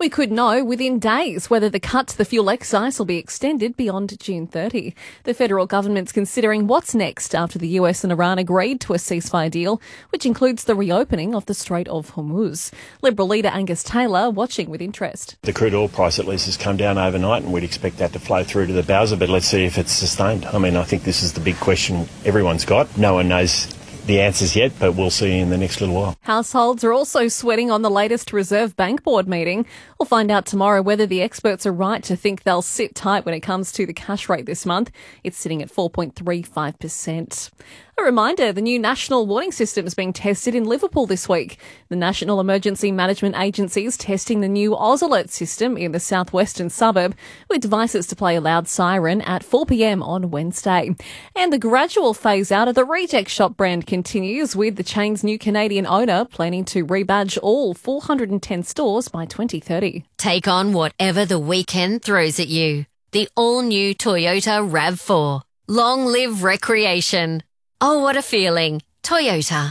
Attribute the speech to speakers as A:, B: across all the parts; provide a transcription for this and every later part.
A: We could know within days whether the cut to the fuel excise will be extended beyond June 30. The federal government's considering what's next after the US and Iran agreed to a ceasefire deal, which includes the reopening of the Strait of Hormuz. Liberal leader Angus Taylor watching with interest.
B: The crude oil price at least has come down overnight and we'd expect that to flow through to the Bowser, but let's see if it's sustained. I think this is the big question everyone's got. No one knows the answers yet, but we'll see in the next little while.
A: Households are also sweating on the latest Reserve Bank Board meeting. We'll find out tomorrow whether the experts are right to think they'll sit tight when it comes to the cash rate this month. It's sitting at 4.35%. A reminder, the new national warning system is being tested in Liverpool this week. The National Emergency Management Agency is testing the new Oz Alert system in the southwestern suburb with devices to play a loud siren at 4 p.m. on Wednesday. And the gradual phase out of the Reject Shop brand continues, with the chain's new Canadian owner planning to rebadge all 410 stores by 2030.
C: Take on whatever the weekend throws at you. The all-new Toyota RAV4. Long live recreation. Oh, what a feeling. Toyota.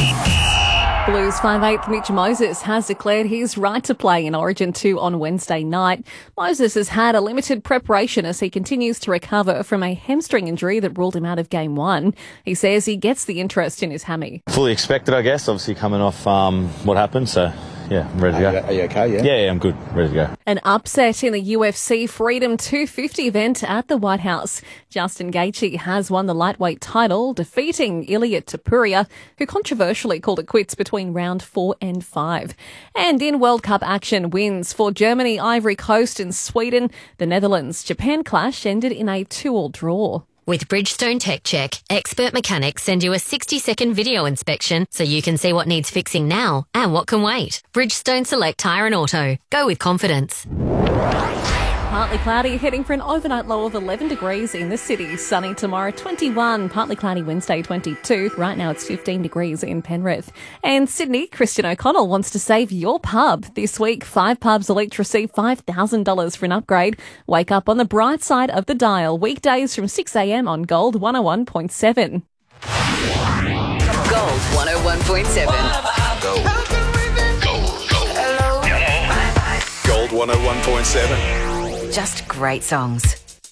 A: Blues 5'8" Mitch Moses has declared he's right to play in Origin 2 on Wednesday night. Moses has had a limited preparation as he continues to recover from a hamstring injury that ruled him out of Game 1. He says he gets the interest in his hammy.
D: Fully expected, I guess, obviously coming off what happened, so yeah, I'm ready to go.
E: Are you okay, yeah?
D: Yeah, I'm good. Ready to go.
A: An upset in the UFC Freedom 250 event at the White House. Justin Gaethje has won the lightweight title, defeating Ilia Topuria, who controversially called it quits between round 4 and 5. And in World Cup action, wins for Germany, Ivory Coast and Sweden. The Netherlands-Japan clash ended in a 2-2 draw.
C: With Bridgestone Tech Check, expert mechanics send you a 60-second video inspection so you can see what needs fixing now and what can wait. Bridgestone Select Tyre and Auto. Go with confidence.
A: Partly cloudy, heading for an overnight low of 11 degrees in the city. Sunny tomorrow, 21. Partly cloudy Wednesday, 22. Right now it's 15 degrees in Penrith. And Sydney, Christian O'Connell wants to save your pub. This week, 5 pubs elect receive $5,000 for an upgrade. Wake up on the bright side of the dial. Weekdays from 6 a.m. on Gold 101.7.
F: Gold 101.7.
E: Gold 101.7.
F: Just great songs.